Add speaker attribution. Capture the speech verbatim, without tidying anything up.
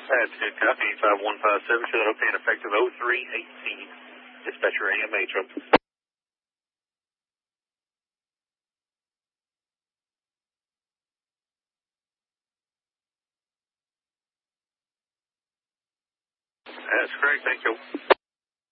Speaker 1: That's good copy. five one five seven, Philadelphia, effective oh three eighteen. Dispatcher A M Metro. That's correct. Thank you.